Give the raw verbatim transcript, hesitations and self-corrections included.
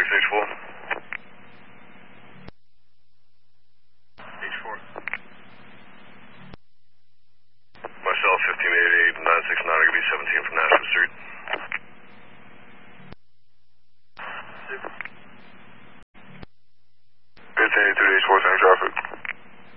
stage four. H four. Marcel, fifteen eighty-eight, nine six nine, going to be seventeen from Nashville Street. Six. fifteen eighty-two, H four, same traffic.